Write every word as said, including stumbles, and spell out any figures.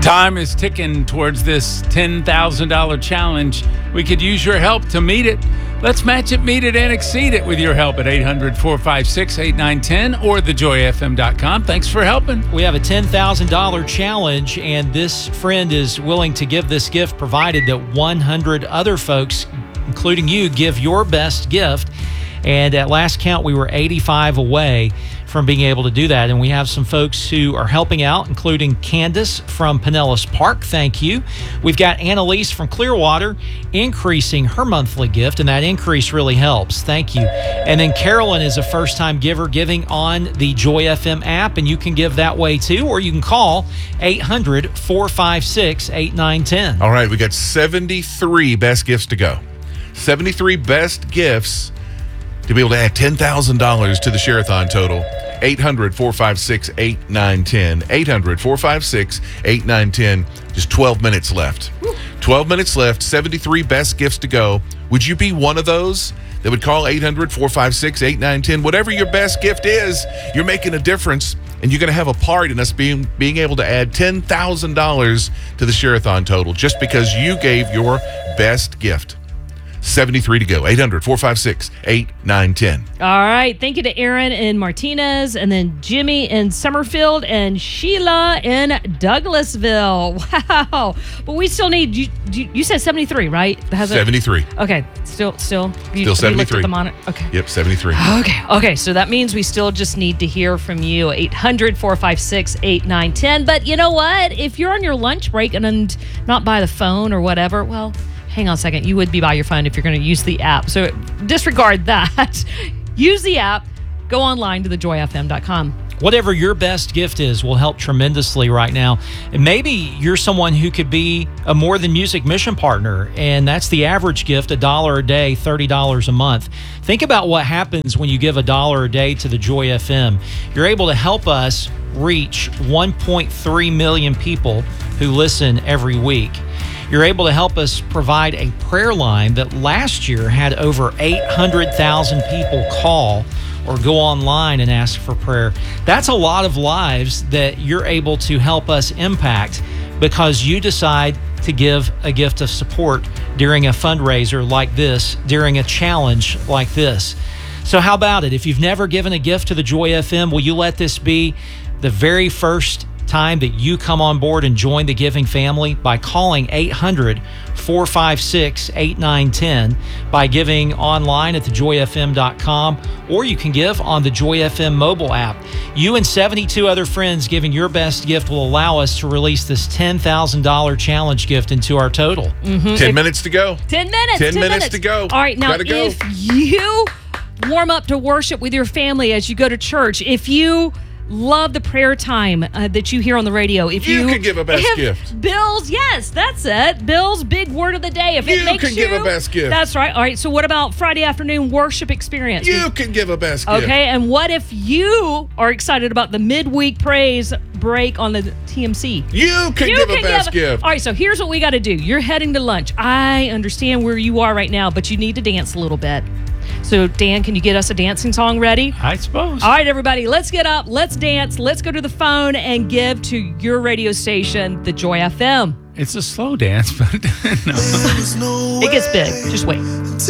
Time is ticking towards this ten thousand dollars challenge. We could use your help to meet it. Let's match it, meet it, and exceed it with your help at eight hundred, four five six, eight nine one zero or the joy f m dot com. Thanks for helping. We have a ten thousand dollars challenge, and this friend is willing to give this gift provided that one hundred other folks, including you, give your best gift. And at last count, we were eighty-five away from being able to do that. And we have some folks who are helping out, including Candace from Pinellas Park. Thank you. We've got Annalise from Clearwater increasing her monthly gift, and that increase really helps. Thank you. And then Carolyn is a first-time giver giving on the Joy F M app, and you can give that way too, or you can call eight hundred, four five six, eight nine one zero. All right, we got seventy-three best gifts to go. seventy-three best gifts to be able to add ten thousand dollars to the Share-a-thon total. eight hundred, four five six, eight nine one zero. eight hundred, four five six, eight nine one zero. Just twelve minutes left. twelve minutes left, seventy-three best gifts to go. Would you be one of those that would call eight hundred, four five six, eight nine one zero? Whatever your best gift is, you're making a difference, and you're going to have a part in us being, being able to add ten thousand dollars to the Share-a-thon total just because you gave your best gift. seventy-three to go. eight hundred, four five six, eight nine one zero. All right. Thank you to Aaron in Martinez, and then Jimmy in Summerfield, and Sheila in Douglasville. Wow. But we still need, you, you said seventy-three, right? Has seventy-three. A, okay. Still, still. You, Still seventy-three. You looked at the monitor? Okay. Yep, seventy-three. Okay. Okay. So that means we still just need to hear from you. eight hundred, four five six, eight nine one zero. But you know what? If you're on your lunch break and, and not by the phone or whatever, well, hang on a second. You would be by your phone if you're going to use the app. So disregard that. Use the app. Go online to the joy f m dot com. Whatever your best gift is will help tremendously right now. And maybe you're someone who could be a More Than Music mission partner, and that's the average gift, a dollar a day, thirty dollars a month. Think about what happens when you give a dollar a day to the Joy F M. You're able to help us reach one point three million people who listen every week. You're able to help us provide a prayer line that last year had over eight hundred thousand people call or go online and ask for prayer. That's a lot of lives that you're able to help us impact because you decide to give a gift of support during a fundraiser like this, during a challenge like this. So how about it? If you've never given a gift to the Joy F M, will you let this be the very first time that you come on board and join the giving family by calling eight hundred, four five six, eight nine one zero, by giving online at the joy f m dot com, or you can give on the Joy F M mobile app. You and seventy-two other friends giving your best gift will allow us to release this ten thousand dollars challenge gift into our total. Mm-hmm. ten if, minutes to go. ten minutes. ten, ten minutes, minutes to go. All right. Now, Gotta go. if you warm up to worship with your family as you go to church, if you love the prayer time uh, that you hear on the radio. If you, you can give a best if gift. Bill's, yes, that's it. Bill's big word of the day. If you it makes can you, give a best gift. That's right. All right. So what about Friday afternoon worship experience? You can give a best gift. Okay. And what if you are excited about the midweek praise break on the T M C? You can you give can a best give, gift. All right. So here's what we got to do. You're heading to lunch. I understand where you are right now, but you need to dance a little bit. So, Dan, can you get us a dancing song ready? I suppose. All right, everybody, let's get up, let's dance, let's go to the phone and give to your radio station, the Joy F M. It's a slow dance, but no. It gets big. Just wait.